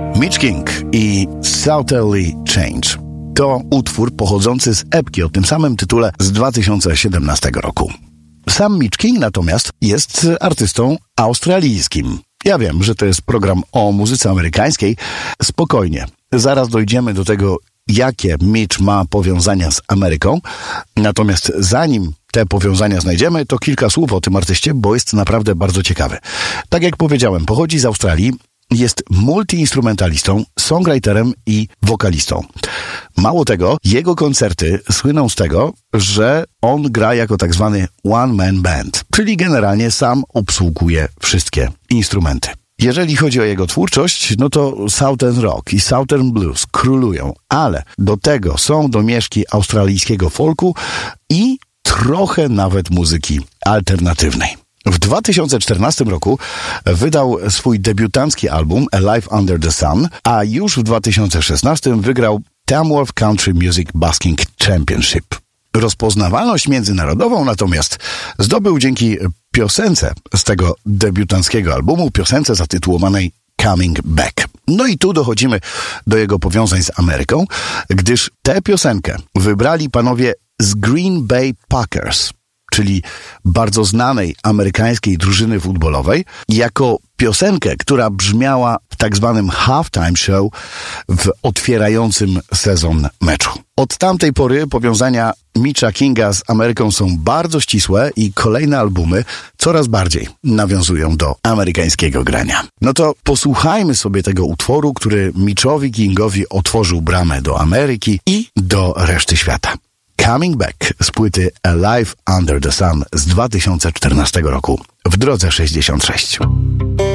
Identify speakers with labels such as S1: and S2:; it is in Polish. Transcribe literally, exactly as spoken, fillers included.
S1: Mitch King i Southerly Change to utwór pochodzący z epki o tym samym tytule z dwa tysiące siedemnastego roku. Sam Mitch King natomiast jest artystą australijskim. Ja wiem, że to jest program o muzyce amerykańskiej. Spokojnie, zaraz dojdziemy do tego, jakie Mitch ma powiązania z Ameryką. Natomiast zanim te powiązania znajdziemy, to kilka słów o tym artyście, bo jest naprawdę bardzo ciekawy. Tak jak powiedziałem, pochodzi z Australii, jest multiinstrumentalistą, songwriterem i wokalistą. Mało tego, jego koncerty słyną z tego, że on gra jako tak zwany one-man band, czyli generalnie sam obsługuje wszystkie instrumenty. Jeżeli chodzi o jego twórczość, no to Southern Rock i Southern Blues królują, ale do tego są domieszki australijskiego folku i trochę nawet muzyki alternatywnej. W dwa tysiące czternastym roku wydał swój debiutancki album Alive Under the Sun, a już w dwa tysiące szesnastym wygrał Tamworth Country Music Basking Championship. Rozpoznawalność międzynarodową natomiast zdobył dzięki piosence z tego debiutanckiego albumu, piosence zatytułowanej Coming Back. No i tu dochodzimy do jego powiązań z Ameryką, gdyż tę piosenkę wybrali panowie z Green Bay Packers, czyli bardzo znanej amerykańskiej drużyny futbolowej, jako piosenkę, która brzmiała w tak zwanym halftime show w otwierającym sezon meczu. Od tamtej pory powiązania Mitcha Kinga z Ameryką są bardzo ścisłe i kolejne albumy coraz bardziej nawiązują do amerykańskiego grania. No to posłuchajmy sobie tego utworu, który Mitchowi Kingowi otworzył bramę do Ameryki i do reszty świata. Coming Back z płyty Alive Under the Sun z dwa tysiące czternastego roku w drodze sześćdziesiąt sześć.